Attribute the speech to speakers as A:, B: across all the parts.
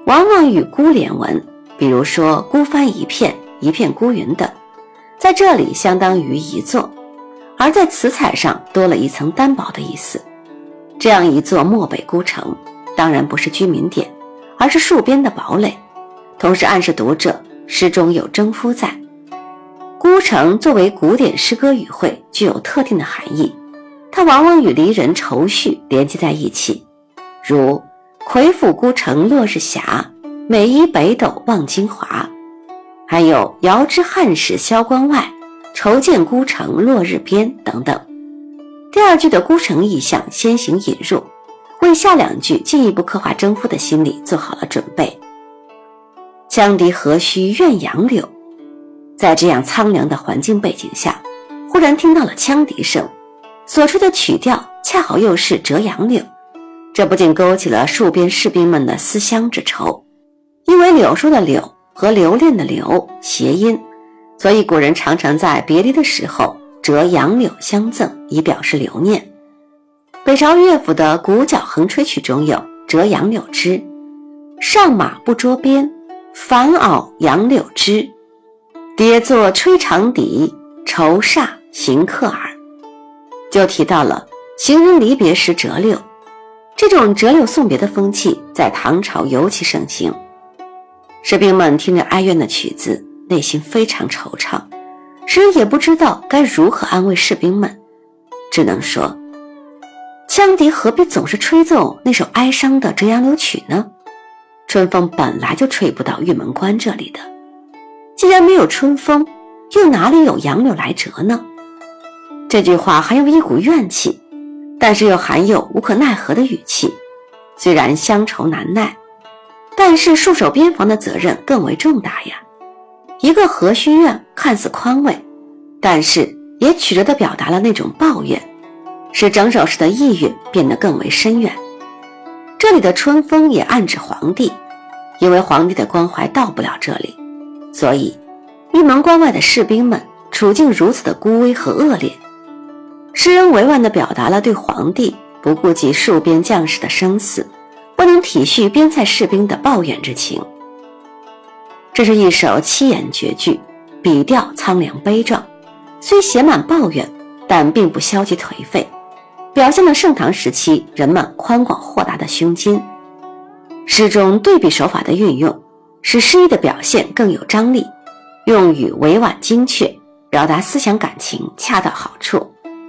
A: 往往与孤连文，比如说孤帆一片、一片孤云等，在这里相当于一座，而在词彩上多了一层担保的意思。这样一座漠北孤城，当然不是居民点，而是戍边的堡垒，同时暗示读者诗中有征夫在。孤城作为古典诗歌语汇，具有特定的含义，它往往与离人愁绪连接在一起，如魁府孤城落日斜，每依北斗望京华，还有遥知汉使萧关外，愁见孤城落日边等等。第二句的孤城意象先行引入，为下两句进一步刻画征夫的心理做好了准备。羌笛何须怨杨柳，在这样苍凉的环境背景下，忽然听到了羌笛声，所吹的曲调恰好又是折杨柳，这不仅勾起了戍边士兵们的思乡之愁。因为柳树的柳和留恋的留谐音，所以古人常常在别离的时候折杨柳相赠，以表示留念。北朝乐府的古角横吹曲中有折杨柳枝，上马不捉鞭，反袄杨柳枝，叠作吹长笛，愁煞行客耳，就提到了行人离别时折柳。这种折柳送别的风气在唐朝尤其盛行，士兵们听着哀怨的曲子，内心非常惆怅，诗人也不知道该如何安慰士兵们，只能说羌笛何必总是吹奏那首哀伤的折杨柳曲呢？春风本来就吹不到玉门关这里的，既然没有春风，又哪里有杨柳来折呢？这句话含有一股怨气，但是又含有无可奈何的语气。虽然乡愁难耐，但是戍守边防的责任更为重大呀。一个何须怨看似宽慰，但是也曲折地表达了那种抱怨，使整首诗的意蕴变得更为深远。这里的春风也暗指皇帝，因为皇帝的关怀到不了这里，所以玉门关外的士兵们处境如此的孤危和恶劣。诗人委婉地表达了对皇帝不顾及戍边将士的生死，不能体恤边塞士兵的抱怨之情。这是一首七言绝句，笔调苍凉悲壮，虽写满抱怨，但并不消极颓废，表现了盛唐时期人们宽广豁达的胸襟。诗中对比手法的运用，使诗意的表现更有张力，用语委婉精确，表达思想感情恰到好处。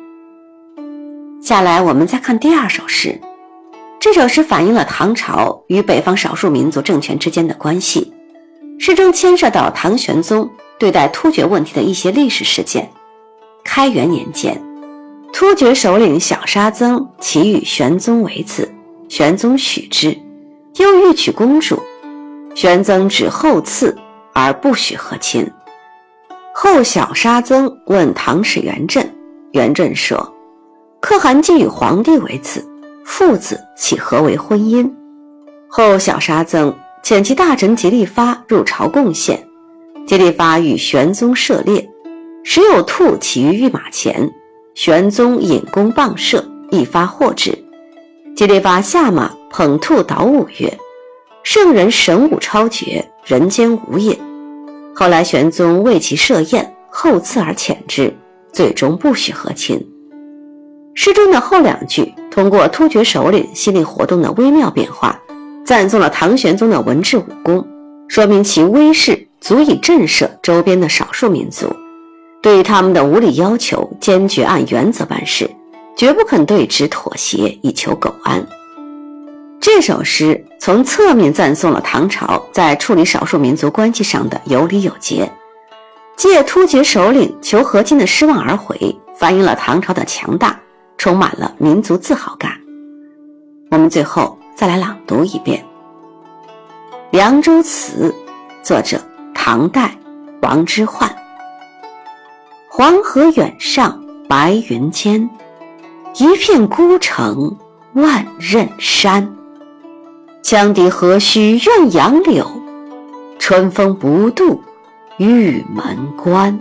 A: 下来我们再看第二首诗，这首诗反映了唐朝与北方少数民族政权之间的关系，诗中牵涉到唐玄宗对待突厥问题的一些历史事件。开元年间，突厥首领小沙僧其与玄宗为子，玄宗许之，又欲娶公主，玄宗只后赐而不许和亲。后小沙僧问唐使元振，元振说：可汗既与皇帝为子，父子岂何为婚姻？后小沙僧遣其大臣吉利发入朝贡献，吉利发与玄宗涉猎，时有兔起于御马前，玄宗引弓棒射，一发获之。吉利发下马捧兔捣舞曰：圣人神武超绝，人间无也。后来玄宗为其设宴，后赐而遣之，最终不许和亲。诗中的后两句通过突厥首领心理活动的微妙变化，赞颂了唐玄宗的文治武功，说明其威势足以震慑周边的少数民族，对于他们的无理要求坚决按原则办事，绝不肯对之妥协以求苟安。这首诗从侧面赞颂了唐朝在处理少数民族关系上的有理有节，借突厥首领求和亲的失望而回，反映了唐朝的强大，充满了民族自豪感。我们最后再来朗读一遍《凉州词》，作者唐代王之涣。黄河远上白云间，一片孤城万仞山。羌笛何须怨杨柳，春风不度玉门关。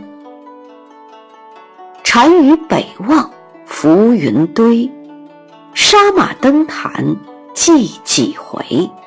A: 单于北望浮云堆，杀马登坛记几回。